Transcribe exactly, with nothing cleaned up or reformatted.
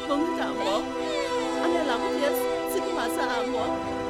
Mong ta mo. Ala la ko yes, siku masa mo.